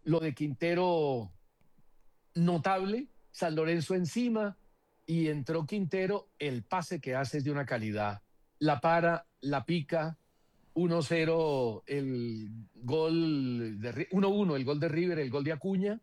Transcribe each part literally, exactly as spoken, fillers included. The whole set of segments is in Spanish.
Lo de Quintero, notable. San Lorenzo encima y entró Quintero. El pase que hace es de una calidad. La para, la pica. uno cero el gol de uno uno el gol de River, el gol de Acuña.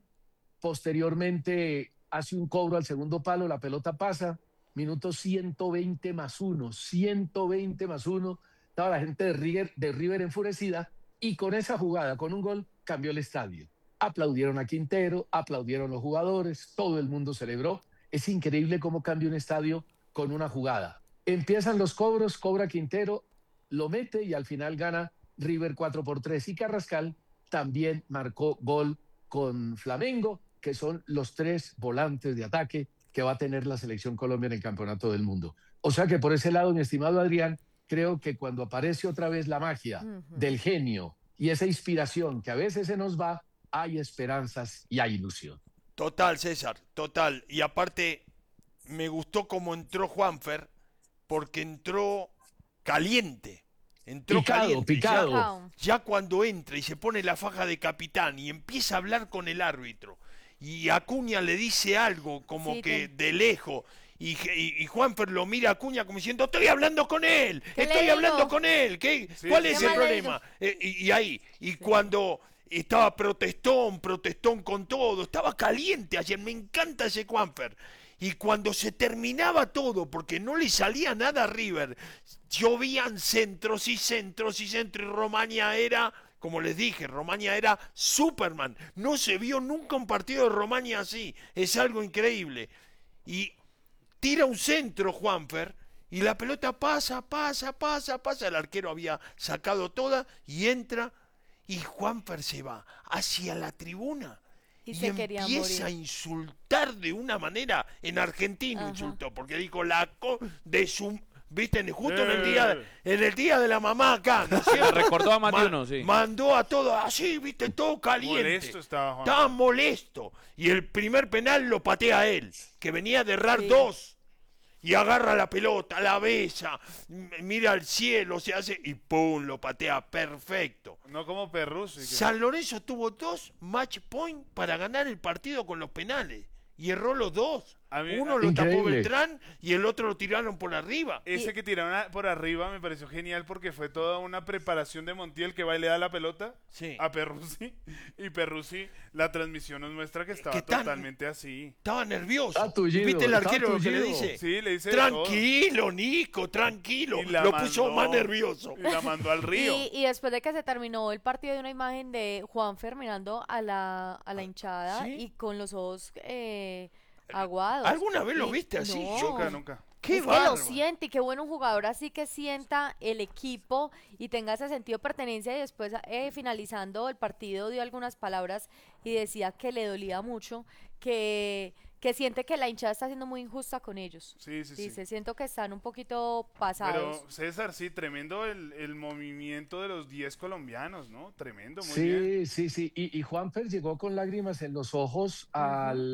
Posteriormente hace un cobro al segundo palo, la pelota pasa, minuto ciento veinte más uno, ciento veinte más uno. Estaba la gente de River, de River enfurecida y con esa jugada, con un gol, cambió el estadio. Aplaudieron a Quintero, aplaudieron los jugadores, todo el mundo celebró. Es increíble cómo cambia un estadio con una jugada. Empiezan los cobros, cobra Quintero, lo mete y al final gana River cuatro por tres. Y Carrascal también marcó gol con Flamengo, que son los tres volantes de ataque que va a tener la selección Colombia en el Campeonato del Mundo. O sea que por ese lado, mi estimado Adrián, creo que cuando aparece otra vez la magia uh-huh. del genio y esa inspiración que a veces se nos va, hay esperanzas y hay ilusión. Total, César, total. Y aparte, me gustó cómo entró Juanfer, porque entró caliente. Entró picado, caliente. Picado. Ya, ya cuando entra y se pone la faja de capitán y empieza a hablar con el árbitro, y Acuña le dice algo como sí, que te... de lejos, y, y, y Juanfer lo mira a Acuña como diciendo, estoy hablando con él, estoy hablando con él, ¿qué? Sí, ¿cuál sí, es el problema? Eh, y, y ahí, y sí. cuando estaba protestón, protestón con todo, estaba caliente ayer, me encanta ese Juanfer. Y cuando se terminaba todo, porque no le salía nada a River, llovían centros y centros y centros, y Romaña era, como les dije, Romaña era Superman. No se vio nunca un partido de Romaña así, es algo increíble. Y tira un centro Juanfer, y la pelota pasa, pasa, pasa, pasa, el arquero había sacado toda, y entra, y Juanfer se va hacia la tribuna. Y, y empieza a insultar de una manera, en Argentina Ajá. insultó, porque dijo la co de su, viste, justo eh. en el día en el día de la mamá acá, ¿no es cierto? Recordó a más de uno, sí. Mandó a todos así, viste, todo caliente. Molesto estaba Juan. Estaba molesto. Y el primer penal lo patea él, que venía de errar sí. dos. Y agarra la pelota, la besa, mira al cielo, se hace y ¡pum! Lo patea perfecto. No como Perruzzi. Que... San Lorenzo tuvo dos match point para ganar el partido con los penales. Y erró los dos. A mí, Uno a... lo Increíble. tapó Beltrán y el otro lo tiraron por arriba. Ese y... que tiraron por arriba me pareció genial porque fue toda una preparación de Montiel que va y le da la pelota sí. a Perruzzi. Y Perruzzi, la transmisión nos muestra que estaba tan... totalmente así. Estaba nervioso. Atullido, ¿Viste el arquero lo que le dice? Sí, le dice tranquilo, Nico, tranquilo. Lo mandó, puso más nervioso. Y la mandó al río. Y, y después de que se terminó el partido, de una imagen de Juanfer mirando a la, a la hinchada ¿Sí? y con los ojos... Eh, aguados. ¿Alguna vez lo viste así? No. Nunca, nunca. Qué es que lo siente y qué bueno un jugador así que sienta el equipo y tenga ese sentido de pertenencia. Y después eh, finalizando el partido dio algunas palabras y decía que le dolía mucho, que, que siente que la hinchada está siendo muy injusta con ellos. Sí, sí, Dice, sí. siento que están un poquito pasados. Pero César, sí, tremendo el, el movimiento de los diez colombianos, ¿no? Tremendo, muy sí, bien. Sí, sí, sí. Y, y Juanfer llegó con lágrimas en los ojos a uh-huh.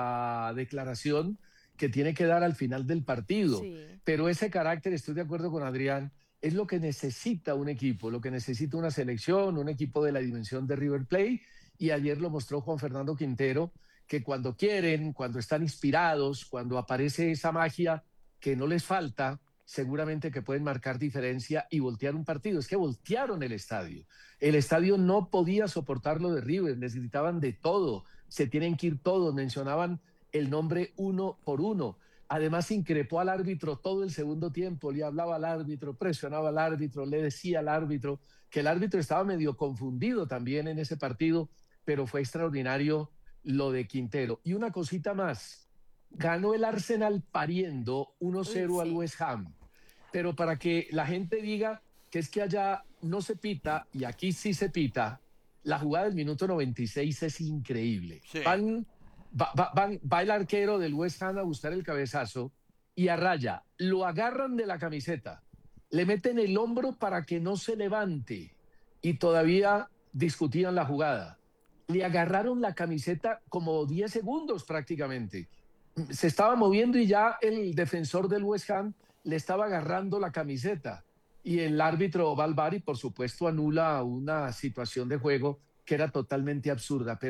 la declaración que tiene que dar al final del partido. Sí. Pero ese carácter, estoy de acuerdo con Adrián, es lo que necesita un equipo, lo que necesita una selección, un equipo de la dimensión de River Plate. Y ayer lo mostró Juan Fernando Quintero, que cuando quieren, cuando están inspirados, cuando aparece esa magia que no les falta, seguramente que pueden marcar diferencia y voltear un partido. Es que voltearon el estadio. El estadio no podía soportar lo de River, les gritaban de todo, se tienen que ir todos, mencionaban el nombre uno por uno. Además increpó al árbitro todo el segundo tiempo, le hablaba al árbitro, presionaba al árbitro, le decía al árbitro que el árbitro estaba medio confundido también en ese partido, pero fue extraordinario lo de Quintero. Y una cosita más, ganó el Arsenal pariendo uno cero sí. al West Ham, pero para que la gente diga que es que allá no se pita y aquí sí se pita, la jugada del minuto noventa y seis es increíble. Sí. Van... Va, va, va, va el arquero del West Ham a buscar el cabezazo y a Raya lo agarran de la camiseta, le meten el hombro para que no se levante y todavía discutían la jugada. Le agarraron la camiseta como diez segundos prácticamente. Se estaba moviendo y ya el defensor del West Ham le estaba agarrando la camiseta y el árbitro Valvari, por supuesto, anula una situación de juego que era totalmente absurda. Pero